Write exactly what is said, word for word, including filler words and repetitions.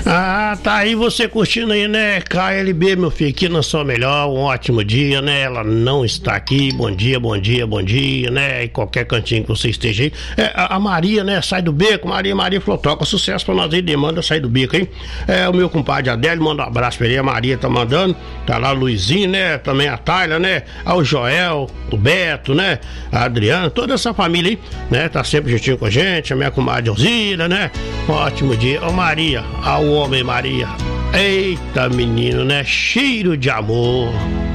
Ah, tá aí você curtindo aí, né? K L B, meu filho, aqui na Sua Melhor, um ótimo dia, né? Ela não está aqui, bom dia, bom dia, bom dia, né? Em qualquer cantinho que você esteja aí. É, a, a Maria, né? Sai do beco, Maria, Maria falou, toca sucesso pra nós aí, demanda sair do beco, hein? É, o meu compadre Adélio, manda um abraço pra ele, a Maria tá mandando, tá lá o Luizinho, né? Também a Tayla, né? Ao Joel, o Beto, né? A Adriana, toda essa família aí, né? Tá sempre juntinho com a gente, a minha comadre Alzira, né? Um ótimo dia. Ô Maria, ao homem Maria. Eita menino, né? Cheiro de amor.